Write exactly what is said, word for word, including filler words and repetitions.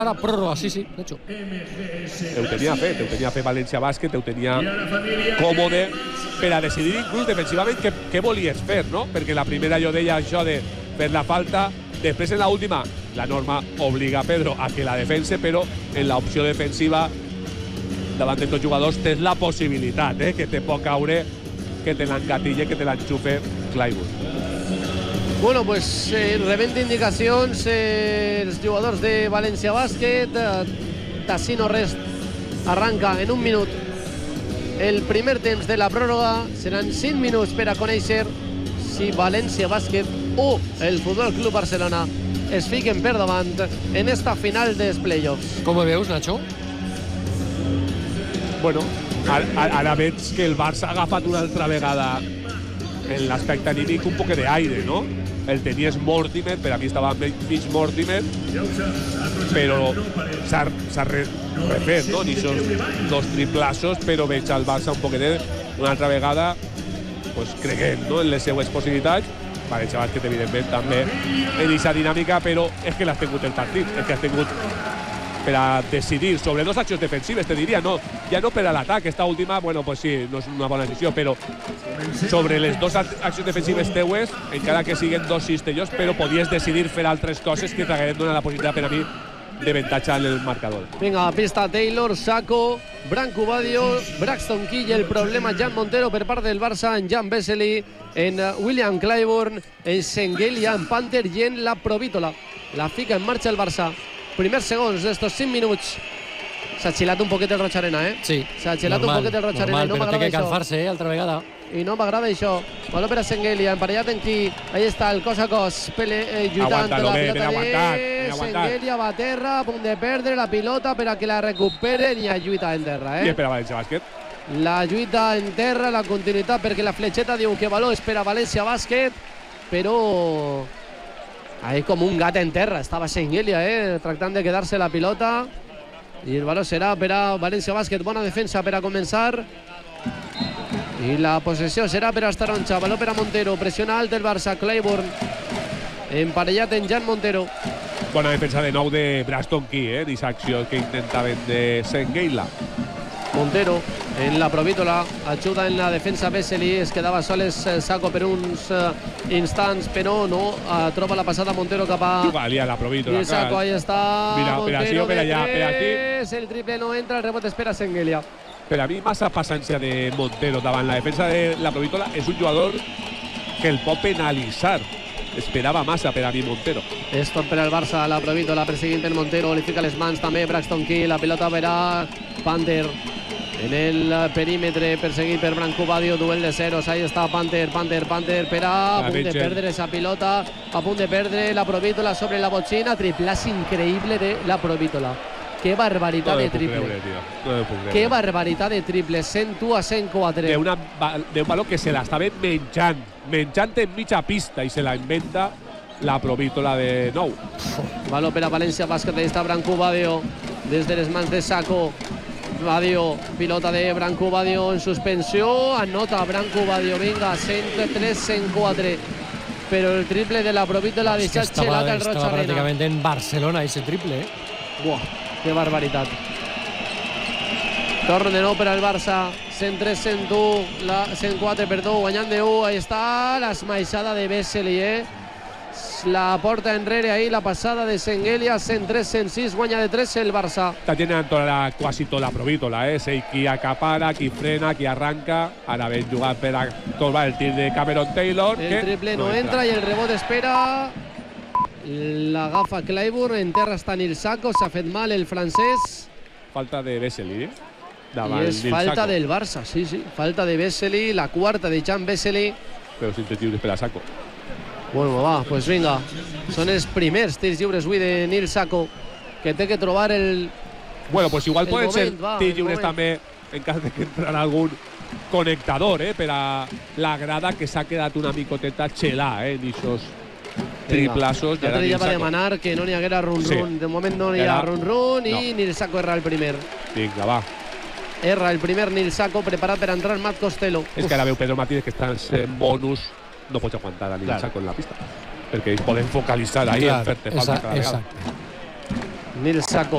Ara pròrroga, sí, sí, de hecho. Ho tenia fet, ho tenia fet València Bàsquet, ho tenia còmode per a decidir inclús defensivament què, què volies fer, no? Perquè la primera jo deia això de fer la falta, després en l'última la norma obliga a Pedro a que la defense, però en l'opció defensiva davant de tots jugadors tens la possibilitat eh, que te pot caure, que te l'engatille, que te l'enxufe Clyburn. Bueno, pues eh, rebent indicacions eh, els jugadors de València Bàsquet. eh, Tassino Rest arranca en un minut el primer temps de la pròrroga. Seran cinc minuts per a conèixer si València Bàsquet o el Futbol Club Barcelona es fiquen per davant en esta final dels playoffs. Com ho veus, Nacho? Bueno, ara, ara veig que el Barça ha agafat una altra vegada en l'aspecte anímic un poc d'aire, no? El tenies Mortimer, per a mi estava mig Mortimer, però s'ha re, refet, no? Ni són dos triplassos, però veig al Barça un poquetet una altra vegada pues, creguent no? en les seues possibilitats. València Bàsquet, evidentment, també en aquesta dinàmica, però és que l'has tingut el partit, és que has tingut per a decidir sobre dos accions defensives, te diria, no, ja no per a l'atac, esta última, bueno, pues sí, no és una bona decisió, però sobre les dues accions defensives teues, encara que siguen dos cistellos, però podies decidir fer altres coses que t'hagueren donat la possibilitat per a mi d'avantatge en el marcador. Vinga, pista Taylor, Sacco, Branco Badio, Braxton Key i el problema Jan Montero per part del Barça, en Jan Vesely, en William Clyburn, en Senghelia, en Panther i en la Provítola. La fica en marxa el Barça. Primers segons d'estos cinc minuts. S'ha xilat un poquet el Roig Arena, eh? Sí. S'ha xilat un poquet el Roig Arena. Normal, no però té que això. calfar-se, eh, altra vegada. I no m'agrada això. Baló per a Senghelia, emparellat en qui. Ahí està, el cos a cos. Pele, eh, lluitant per la bé, pilota aguantat, de aguantat. Senghelia, va a terra, a punt de perdre la pilota per a que la recuperen i a lluita en terra, eh? I per a València Bàsquet. La lluita en terra, la continuïtat, perquè la fletxeta diu que baló és per a València Bàsquet, però ahí com un gat en terra estava Senghelia, eh? tractant de quedar-se la pilota, i el baló serà per a València Bàsquet. Bona defensa per a començar, i la possessió serà per a Staroncha. Baló per a Montero, pressiona alt el Barça. Clyburn emparellat en Jan Montero. Bona defensa de nou de Braxton Key, eh? d'aquesta acció que intentaven de Sengheila. Montero en la Provítola, ajuda en la defensa Vesely, es quedava soles eh, Sacco per uns eh, instants, però no eh, troba la passada Montero cap a... Valia la Provítola. I Sacco, ahí està Mira, per així o per allà, per aquí. El triple no entra, el rebot espera Senghelia. Per a mi, massa paciència de Montero davant la defensa de la Provítola. És un jugador que el pot penalitzar. Esperava massa per a mi Montero. És tot per al Barça, la Provítola perseguint en Montero, li fica les mans també Braxton Key, la pilota per a Panther. En el perímetre, perseguit per Branco Badio, duel de ceros, ahí està Panther, Panther, Panther, per a, a punt de perdre esa pilota, a punt de perdre la Provítola sobre la botxina, triplàs increïble de la Provítola. Qué barbaritat de triple. No Qué barbaritat de triple, cent u a cent quatre. D'un valor que se l'estava menjant, menjant en mitja pista, i se la inventa la Provítola de nou. Valor per a València Bàsquet, ahí està Branco Badio, des de les mans de Sacco. Badio, pilota de Branco Badio en suspensió, anota Branco Badio, vinga, cent tres a cent quatre, però el triple de la Provítola ha deixat xelat el Roig Arena. Estava pràcticament en Barcelona, ese triple, eh? Buah, que barbaritat. Torn de nou per al Barça, cent tres a cent u, la cent quatre, perdó, guanyant de u, ahí està l'esmaixada de Vesely, eh? La porta enrere ahí, la passada de Senghelia, cent tres a cent sis, guanya de tres el Barça. Està tenint tota quasi tota la Provítola, eh? Sei qui acapara, qui frena, qui arranca. Ara ben jugat per a torbar el tir de Cameron Taylor. El que triple no, no entra. entra i el rebot espera. L'agafa Clyburn, en terra està Nil Sacco, s'ha fet mal el francès. Falta de Vesely, eh? I és falta del Barça, sí, sí. Falta de Vesely, la quarta de Jan Vesely. Però sense lliures per a Sacco. Bueno, va, pues vinga. Són els primers tirs lliures avui de Nil Sacco, que té que trobar el... Bueno, pues igual poden moment, ser va, tirs lliures també en cas de que entrarà algun connectador, eh? Per a la grada que s'ha quedat una micoteta xelà, eh? En aquests triplassos. L'altre dia va demanar que no n'hi haguera run-run. Sí. De moment no n'hi ha run-run i no. Nil Sacco erra el primer. Vinga, va. Erra el primer Nil Sacco, preparat per entrar Matt Costello. És que ara veu Pedro Martínez que està en bonus. No pots aguantar a Nil Sacco en la pista, perquè ells poden focalitzar ahí en fer-te falta cada vegada. Nil Sacco